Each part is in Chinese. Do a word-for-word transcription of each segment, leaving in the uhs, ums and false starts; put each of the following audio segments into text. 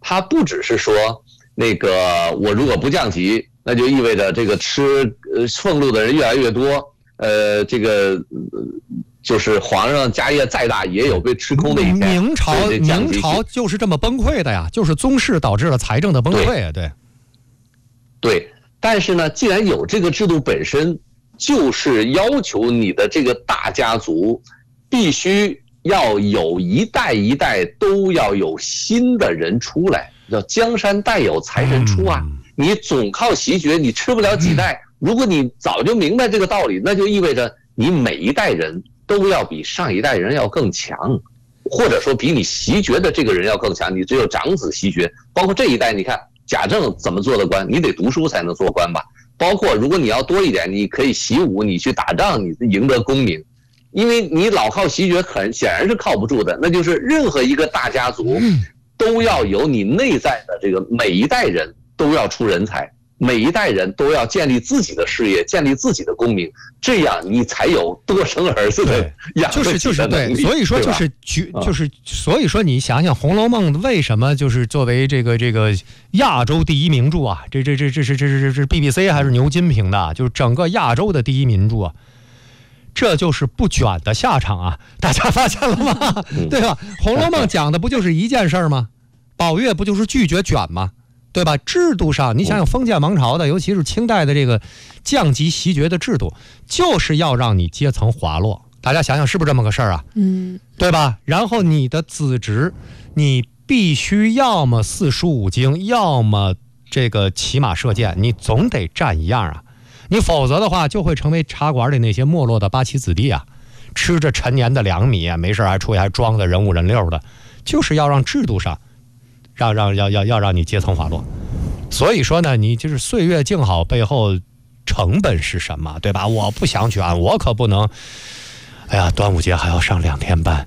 它不只是说那个我如果不降级，那就意味着这个吃呃俸禄的人越来越多，呃，这个。呃就是皇上家业再大，也有被吃空的一天。 明朝明朝就是这么崩溃的呀，就是宗室导致了财政的崩溃啊，对。 对，但是呢，既然有这个制度本身，就是要求你的这个大家族必须要有一代一代都要有新的人出来，叫江山代有才人出啊。嗯、你总靠袭爵，你吃不了几代。如果你早就明白这个道理，那就意味着你每一代人都要比上一代人要更强，或者说比你袭爵的这个人要更强。你只有长子袭爵，包括这一代，你看贾政怎么做的官，你得读书才能做官吧？包括如果你要多一点，你可以习武，你去打仗，你赢得功名。因为你老靠袭爵，很显然是靠不住的。那就是任何一个大家族都要有你内在的这个每一代人都要出人才。每一代人都要建立自己的事业，建立自己的功名，这样你才有多生儿子的养就是就是对，所以说就是就是所以说你想想《红楼梦》为什么就是作为这个这个亚洲第一名著啊？这这这这是这是这是 B B C 还是牛津评的？就是整个亚洲的第一名著啊！这就是不卷的下场啊！大家发现了吗？对吧？《红楼梦》讲的不就是一件事吗？宝月不就是拒绝卷吗？对吧？制度上，你想想封建王朝的，尤其是清代的这个降级袭爵的制度，就是要让你阶层滑落。大家想想，是不是这么个事儿啊？ 嗯， 对吧？然后你的子侄，你必须要么四书五经，要么这个骑马射箭，你总得占一样啊。你否则的话，就会成为茶馆里那些没落的八旗子弟啊，吃着陈年的粮米啊，没事还出去还装的人五人六的，就是要让制度上。让让要要要让你阶层滑落，所以说呢，你就是岁月静好背后成本是什么，对吧？我不想卷，我可不能。哎呀，端午节还要上两天班。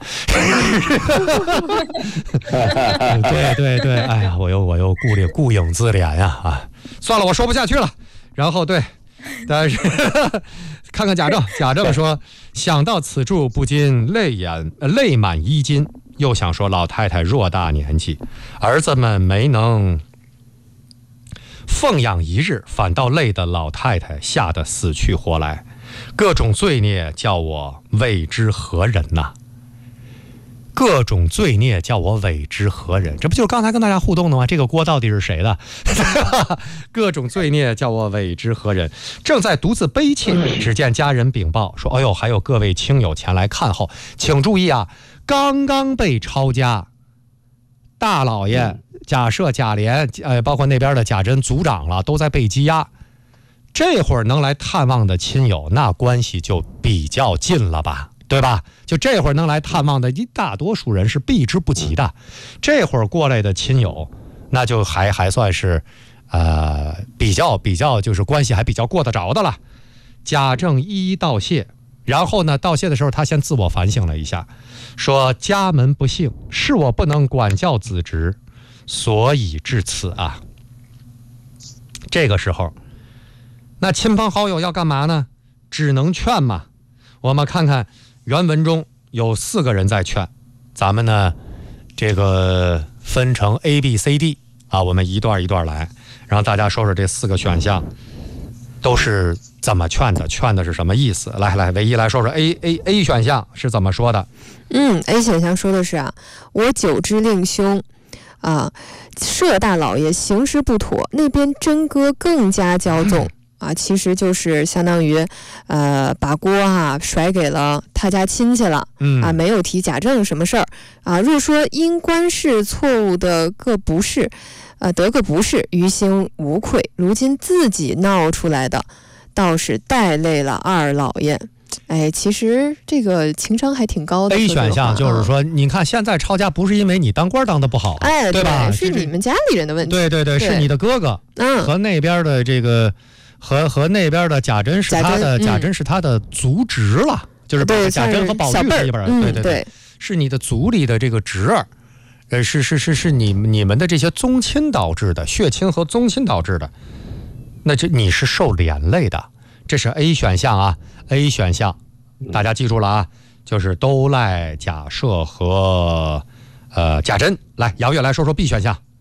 对对对，哎呀，我又我又顾虑顾影自怜呀啊！算了，我说不下去了。然后对，但是看看贾政，贾政说：“想到此处，不禁泪眼泪满衣襟。”又想说老太太偌大年纪，儿子们没能奉养一日，反倒累得老太太吓得死去活来，各种罪孽叫我为之何人呐、啊？各种罪孽叫我为之何人？这不就是刚才跟大家互动的吗？这个锅到底是谁的？各种罪孽叫我为之何人？正在独自悲切，只见家人禀报说：“哎呦，还有各位亲友前来看候，请注意啊！刚刚被抄家，大老爷贾赦、贾琏，呃，包括那边的贾珍族长了，都在被羁押。这会儿能来探望的亲友，那关系就比较近了吧？”对吧？就这会儿能来探望的一大多数人是避之不及的，这会儿过来的亲友，那就还还算是，呃，比较比较就是关系还比较过得着的了。贾政一一道谢，然后呢，道谢的时候他先自我反省了一下，说家门不幸，是我不能管教子侄，所以至此啊。这个时候，那亲朋好友要干嘛呢？只能劝嘛。我们看看。原文中有四个人在劝，咱们呢，这个分成 A、B、C、D 啊，我们一段一段来，让大家说说这四个选项都是怎么劝的，劝的是什么意思？来来，唯一来说说 A A A 选项是怎么说的？ 嗯 ，A 选项说的是啊，我久之令兄啊，摄大老爷行事不妥，那边真哥更加骄纵。啊，其实就是相当于，呃，把锅啊甩给了他家亲戚了， 嗯啊，没有提贾政什么事儿啊。若说因官事错误的个不是，呃，得个不是，于心无愧。如今自己闹出来的，倒是带累了二老爷。哎，其实这个情商还挺高的。 A 选项就是说，你看现在抄家不是因为你当官当的不好， 哎， 对吧？ 是你们家里人的问题。 对对对，是你的哥哥， 嗯， 和那边的这个。和和那边的贾珍是他的贾珍、嗯、是他的族侄了，就是贾珍和宝玉是一边， 嗯、 对对对，是你的族里的这个侄儿，呃，是是是是你你们的这些宗亲导致的，血亲和宗亲导致的，那这你是受连累的，这是 A 选项啊 ，A 选项，大家记住了啊，就是都赖贾赦和呃贾珍。来，杨月来说说 B 选项。